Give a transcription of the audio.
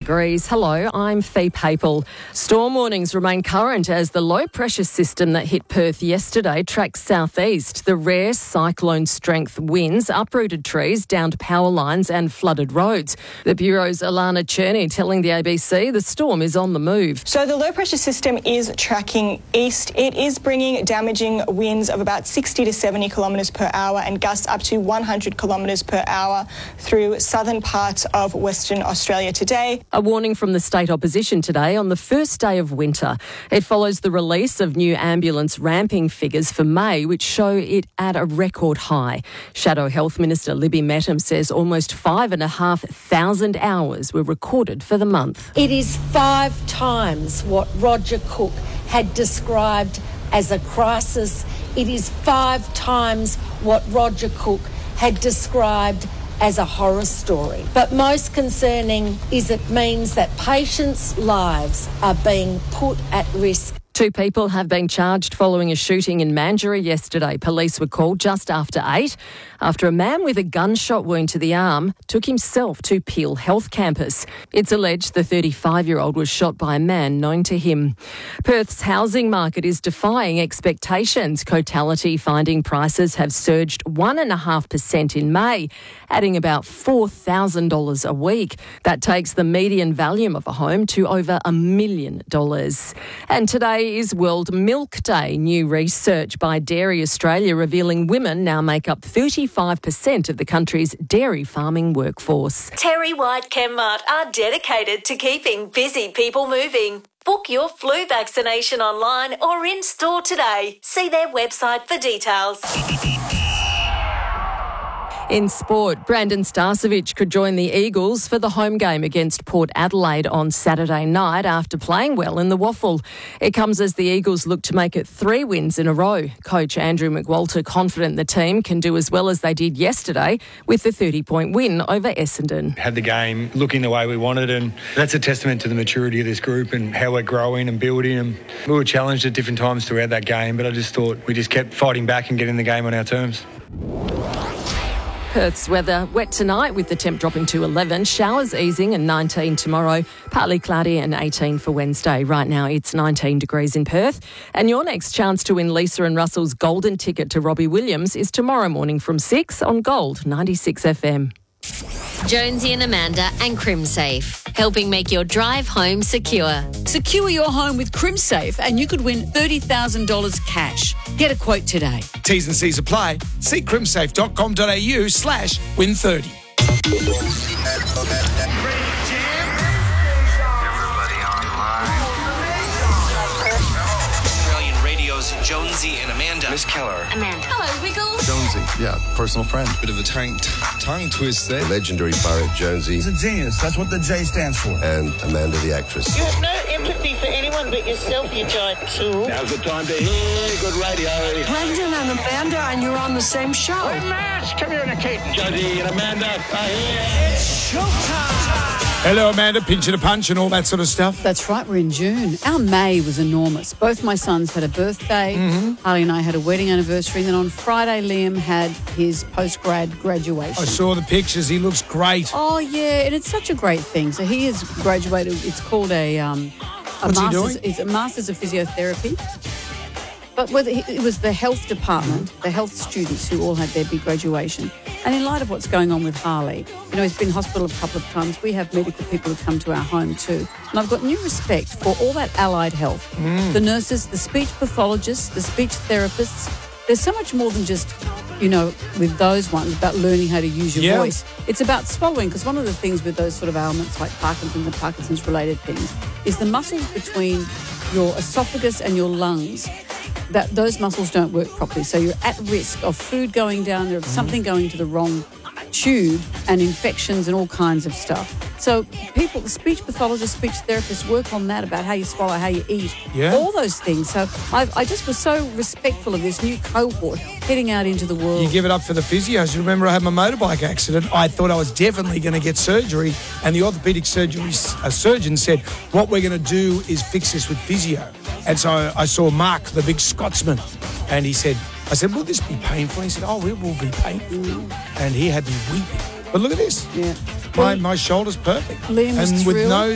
degrees. Hello, I'm Fee Papel. Storm warnings remain current as the low-pressure system that hit Perth yesterday tracks southeast. The rare cyclone-strength winds uprooted trees, downed power lines and flooded roads. The Bureau's Alana Cherney telling the ABC the storm is on the move. So the low-pressure system is tracking east. It is bringing damaging winds of about 60 to 70 kilometres per hour and gusts up to 100 kilometres per hour through southern parts of Western Australia today. A warning from the state opposition today on the first day of winter. It follows the release of new ambulance ramping figures for May, which show it at a record high. Shadow Health Minister Libby Mettam says almost 5,500 hours were recorded for the month. It is 5 times what Roger Cook had described as a crisis. It is 5 times what Roger Cook had described as a horror story. But most concerning is it means that patients' lives are being put at risk. 2 people have been charged following a shooting in Mandurah yesterday. Police were called just after 8 after a man with a gunshot wound to the arm took himself to Peel Health Campus. It's alleged the 35-year-old was shot by a man known to him. Perth's housing market is defying expectations. Cotality finding prices have surged 1.5% in May, adding about $4,000 a week. That takes the median value of a home to over $1 million. And today is World Milk Day. New research by Dairy Australia revealing women now make up 35% of the country's dairy farming workforce. Terry White Chemmart are dedicated to keeping busy people moving. Book your flu vaccination online or in store today. See their website for details. In sport, Brandon Starcevic could join the Eagles for the home game against Port Adelaide on Saturday night after playing well in the Waffle. It comes as the Eagles look to make it 3 wins in a row. Coach Andrew McWalter confident the team can do as well as they did yesterday with the 30-point win over Essendon. Had the game looking the way we wanted, and that's a testament to the maturity of this group and how we're growing and building. And we were challenged at different times throughout that game, but I just thought we just kept fighting back and getting the game on our terms. Perth's weather wet tonight with the temp dropping to 11. Showers easing and 19 tomorrow. Partly cloudy and 18 for Wednesday. Right now it's 19 degrees in Perth. And your next chance to win Lisa and Russell's golden ticket to Robbie Williams is tomorrow morning from 6 on Gold 96 FM. Jonesy and Amanda and CrimSafe, helping make your drive home secure. Secure your home with CrimSafe and you could win $30,000 cash. Get a quote today. T's and C's apply. See crimsafe.com.au/win30. Australian radio's Jonesy and Amanda. Miss Keller. Amanda. Hello, Wiggles. Jonesy, yeah, personal friend. Bit of a tongue twist there. The legendary poet Jonesy. He's a genius. That's what the J stands for. And Amanda the actress. You have no empathy for anyone but yourself, you giant tool. Now's the time to hear good radio. Brendan and Amanda, and you're on the same show. Hey, Matt, come here in a cape. Jonesy and Amanda are here. It's showtime. Hello, Amanda, pinch and a punch and all that sort of stuff. That's right, we're in June. Our May was enormous. Both my sons had a birthday. Harley and I had a wedding anniversary. And then on Friday, Liam had his post-grad graduation. I saw the pictures. He looks great. Oh, yeah, and it's such a great thing. So he has graduated. It's called What's he doing? It's a Master's of Physiotherapy. But it was the health department, the health students who all had their big graduation. And in light of what's going on with Harley, he's been in hospital a couple of times. We have medical people who come to our home too. And I've got new respect for all that allied health. The nurses, the speech pathologists, the speech therapists. There's so much more than just, with those ones about learning how to use your voice. It's about swallowing, because one of the things with those sort of ailments like Parkinson's and Parkinson's-related things is the muscles between your esophagus and your lungs, that those muscles don't work properly. So you're at risk of food going down there, of something going to the wrong tube and infections and all kinds of stuff. So people, the speech pathologists, speech therapists work on that, about how you swallow, how you eat, all those things. So I just was so respectful of this new cohort heading out into the world. You give it up for the physios. You remember I had my motorbike accident. I thought I was definitely going to get surgery, and the orthopaedic surgeon said, what we're going to do is fix this with physio. And so I saw Mark, the big Scotsman, and I said, will this be painful? He said, it will be painful. And he had me weeping. But look at this. Yeah. My shoulder's perfect. Liam is and with thrilled. no